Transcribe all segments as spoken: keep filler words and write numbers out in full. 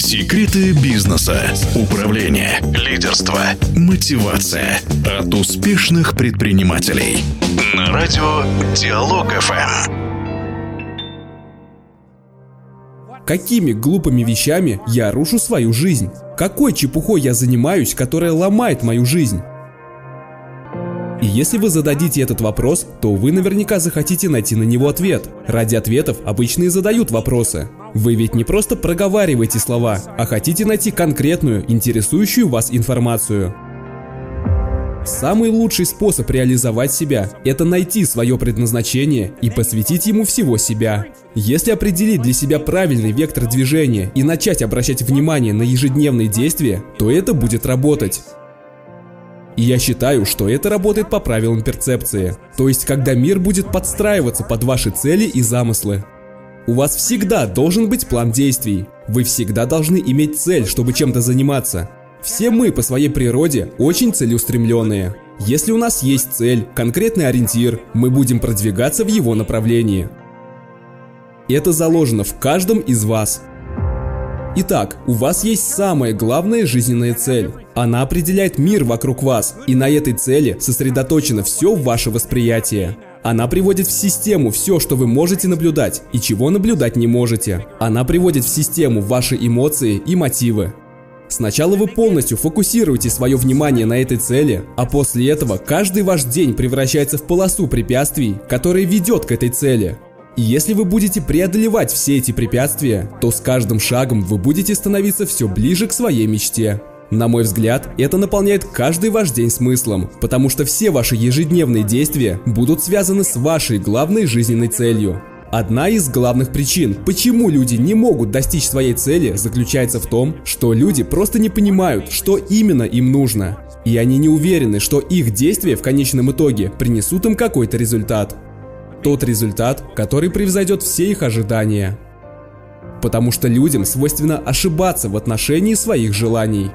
Секреты бизнеса, управления, лидерства, мотивация от успешных предпринимателей. На радио Диалог эф эм. Какими глупыми вещами я рушу свою жизнь? Какой чепухой я занимаюсь, которая ломает мою жизнь? И если вы зададите этот вопрос, то вы наверняка захотите найти на него ответ. Ради ответов обычно и задают вопросы. Вы ведь не просто проговариваете слова, а хотите найти конкретную, интересующую вас информацию. Самый лучший способ реализовать себя – это найти свое предназначение и посвятить ему всего себя. Если определить для себя правильный вектор движения и начать обращать внимание на ежедневные действия, то это будет работать. И я считаю, что это работает по правилам перцепции, то есть когда мир будет подстраиваться под ваши цели и замыслы. У вас всегда должен быть план действий, вы всегда должны иметь цель, чтобы чем-то заниматься. Все мы по своей природе очень целеустремленные. Если у нас есть цель, конкретный ориентир, мы будем продвигаться в его направлении. Это заложено в каждом из вас. Итак, у вас есть самая главная жизненная цель. Она определяет мир вокруг вас, и на этой цели сосредоточено все ваше восприятие. Она приводит в систему все, что вы можете наблюдать и чего наблюдать не можете. Она приводит в систему ваши эмоции и мотивы. Сначала вы полностью фокусируете свое внимание на этой цели, а после этого каждый ваш день превращается в полосу препятствий, которая ведет к этой цели. И если вы будете преодолевать все эти препятствия, то с каждым шагом вы будете становиться все ближе к своей мечте. На мой взгляд, это наполняет каждый ваш день смыслом, потому что все ваши ежедневные действия будут связаны с вашей главной жизненной целью. Одна из главных причин, почему люди не могут достичь своей цели, заключается в том, что люди просто не понимают, что именно им нужно. И они не уверены, что их действия в конечном итоге принесут им какой-то результат. Тот результат, который превзойдет все их ожидания. Потому что людям свойственно ошибаться в отношении своих желаний.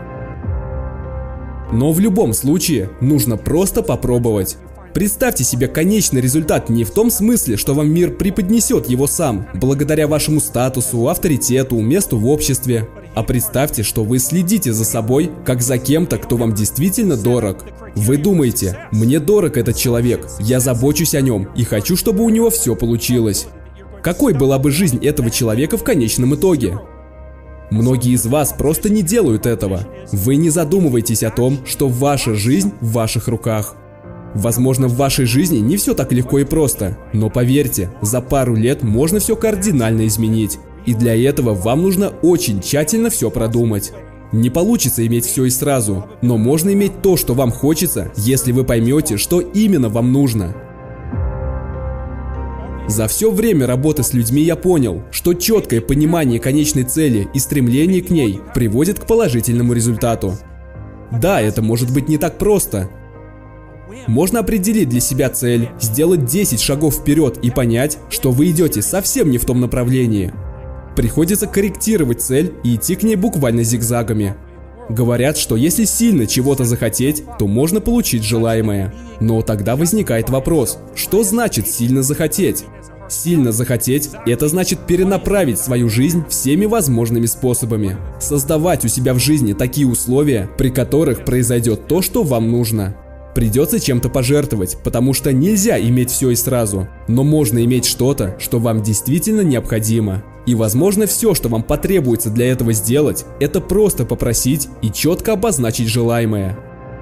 Но в любом случае нужно просто попробовать. Представьте себе конечный результат не в том смысле, что вам мир преподнесет его сам, благодаря вашему статусу, авторитету, месту в обществе. А представьте, что вы следите за собой, как за кем-то, кто вам действительно дорог. Вы думаете: мне дорог этот человек, я забочусь о нем и хочу, чтобы у него все получилось. Какой была бы жизнь этого человека в конечном итоге? Многие из вас просто не делают этого. Вы не задумываетесь о том, что ваша жизнь в ваших руках. Возможно, в вашей жизни не все так легко и просто, но поверьте, за пару лет можно все кардинально изменить. И для этого вам нужно очень тщательно все продумать. Не получится иметь все и сразу, но можно иметь то, что вам хочется, если вы поймете, что именно вам нужно. За все время работы с людьми я понял, что четкое понимание конечной цели и стремление к ней приводит к положительному результату. Да, это может быть не так просто. Можно определить для себя цель, сделать десять шагов вперед и понять, что вы идете совсем не в том направлении. Приходится корректировать цель и идти к ней буквально зигзагами. Говорят, что если сильно чего-то захотеть, то можно получить желаемое. Но тогда возникает вопрос, что значит сильно захотеть? Сильно захотеть – это значит перенаправить свою жизнь всеми возможными способами. Создавать у себя в жизни такие условия, при которых произойдет то, что вам нужно. Придется чем-то пожертвовать, потому что нельзя иметь все и сразу, но можно иметь что-то, что вам действительно необходимо. И возможно, все, что вам потребуется для этого сделать, это просто попросить и четко обозначить желаемое.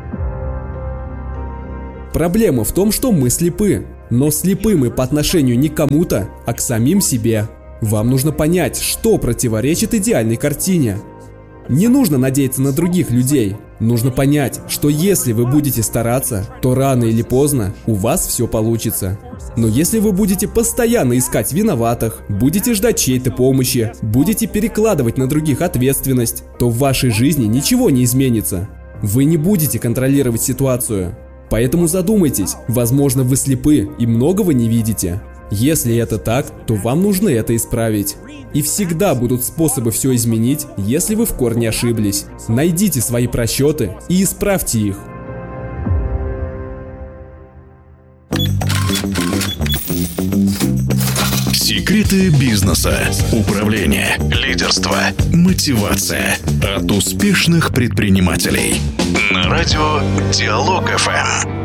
Проблема в том, что мы слепы, но слепы мы по отношению не к кому-то, а к самим себе. Вам нужно понять, что противоречит идеальной картине. Не нужно надеяться на других людей. Нужно понять, что если вы будете стараться, то рано или поздно у вас все получится. Но если вы будете постоянно искать виноватых, будете ждать чьей-то помощи, будете перекладывать на других ответственность, то в вашей жизни ничего не изменится. Вы не будете контролировать ситуацию. Поэтому задумайтесь, возможно, вы слепы и многого не видите. Если это так, то вам нужно это исправить. И всегда будут способы все изменить, если вы в корне ошиблись. Найдите свои просчеты и исправьте их. Секреты бизнеса, управления, лидерства, мотивация от успешных предпринимателей. На радио Диалог эф эм.